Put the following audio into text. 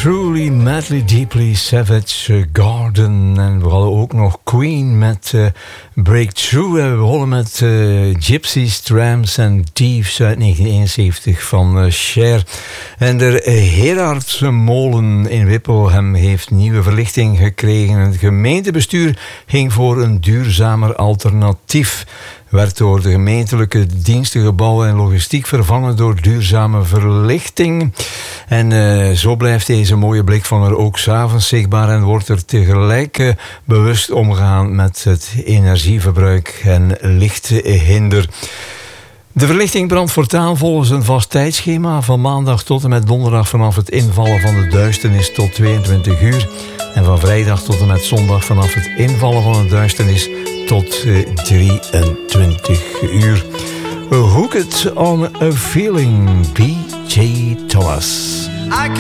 Truly, Madly, Deeply, Savage Garden. En we hadden ook nog Queen met Breakthrough. En we begonnen met Gypsies, Trams en Thieves uit 1971 van Cher. En de Gerard Molen in Wippelhem heeft nieuwe verlichting gekregen. Het gemeentebestuur ging voor een duurzamer alternatief. Werd door de gemeentelijke diensten, gebouwen en logistiek vervangen door duurzame verlichting. En zo blijft deze mooie blikvanger ook 's avonds zichtbaar en wordt er tegelijk bewust omgegaan met het energieverbruik en lichthinder. De verlichting brandt voortaan volgens een vast tijdschema van maandag tot en met donderdag vanaf het invallen van de duisternis tot 22 uur. En van vrijdag tot en met zondag vanaf het invallen van de duisternis tot 23 uur. Hook It on a Feeling, B.J. Thomas.